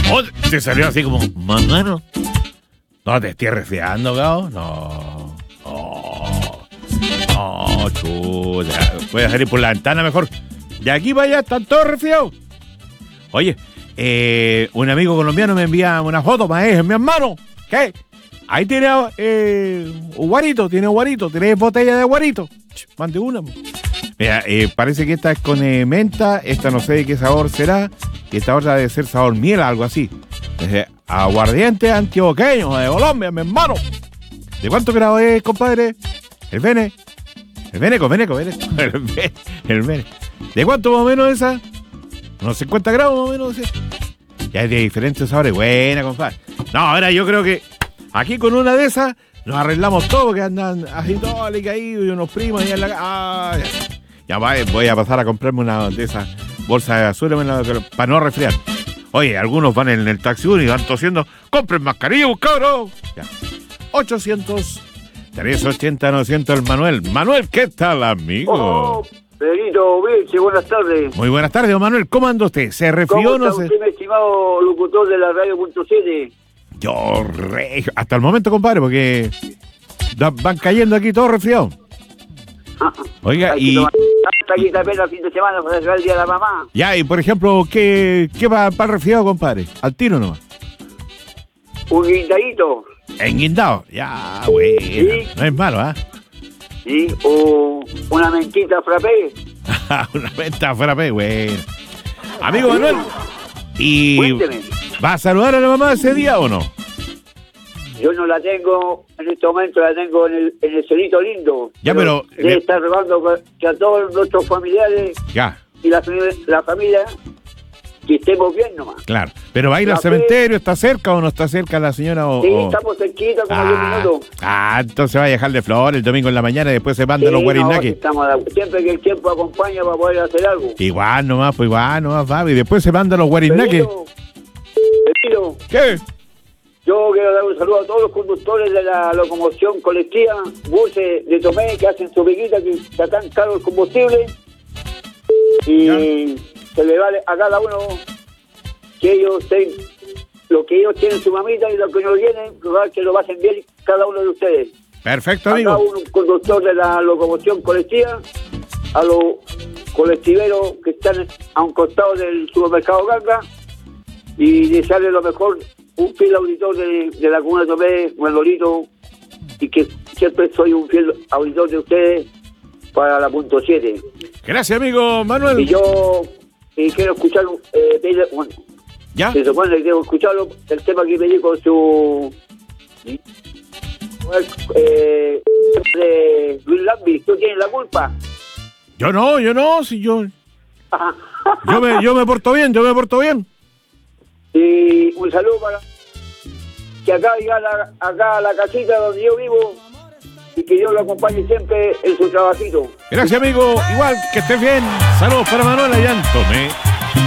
Oh, te salió así como, mano. No te estoy resfriando, Gao. No. No, chuta. Voy a salir por la ventana mejor. De aquí para allá están todos resfriados. Oye, un amigo colombiano me envía una foto, maestro, mi hermano. ¿Qué? Ahí tiene un guarito, tiene botella de guarito. Mande una. Mira, parece que esta es con menta, esta no sé de qué sabor será, que esta otra debe ser sabor miel, algo así. Aguardiente antioqueño de Colombia, mi hermano. ¿De cuántos grados es, compadre? El Vene. El Veneco. El Vene. ¿De cuánto más o menos esa? Unos 50 grados más o menos. ¿Sí? Ya es de diferentes sabores. Buena, compadre. No, ahora yo creo que aquí con una de esas nos arreglamos todo, que andan así todos caídos y unos primos ahí en la ya voy a pasar a comprarme una de esas bolsas de azul para no resfriar. Oye, algunos van en el taxi y van tosiendo. ¡Compren mascarilla, cabrón! Ya. 800-380-900 el Manuel. Manuel, ¿qué tal, amigo? Oh, Pedrito, Vilche, buenas tardes. Muy buenas tardes, don Manuel. ¿Cómo anda usted? ¿Se resfrió? ¿Cómo está usted, mi estimado locutor de la radio.7? Yo, hasta el momento, compadre, porque van cayendo aquí todos resfriados. Oiga, y aquí apenas fin de semana para llegar el día de la mamá. Ya, y por ejemplo, ¿qué va para el resfriado, compadre? Al tiro nomás. Un guindadito. Enguindado. Ya, güey. ¿Sí? No es malo, ¿ah? Sí, o una mentita frappé. Una menta frappé, güey. Amigo Manuel, ¿y cuénteme, va a saludar a la mamá ese día o no? Yo no la tengo, en este momento la tengo en el celito lindo. Ya, pero debe estar rogando que a todos nuestros familiares ya. Y la familia que estemos bien nomás. Claro, pero ¿va a ir al cementerio? ¿Está cerca o no está cerca la señora? Sí, estamos cerquita, como 10 minutos. Entonces va a dejar de flor el domingo en la mañana y después se manda los guarinaques. Siempre que el tiempo acompaña para poder hacer algo. Igual nomás, va, y después se manda los guarinaques. Pedro, ¿qué? Yo quiero dar un saludo a todos los conductores de la locomoción colectiva, buses de Tomé, que hacen su piquita, que está tan caro el combustible. Y ¿ya? Se le vale a cada uno que ellos lo que ellos tienen su mamita y lo que no lo tienen, que lo pasen bien cada uno de ustedes. Perfecto, amigo. A un conductor de la locomoción colectiva, a los colectiveros que están a un costado del supermercado Ganga, y desearle lo mejor, un fiel auditor de la comuna de Tomé, Manolito, y que siempre soy un fiel auditor de ustedes para la .7. Gracias, amigo Manuel. Y yo quiero escuchar, bueno, ¿ya? Se supone que debo escucharlo, el tema que pedí con su de Luis Lambi. ¿Tú tienes la culpa? Yo no, si yo me porto bien, Y un saludo para que acá llega acá a la casita donde yo vivo y que Dios lo acompañe siempre en su trabajito. Gracias, amigo. Igual, que estés bien. Saludos para Manuel allá en Tomé.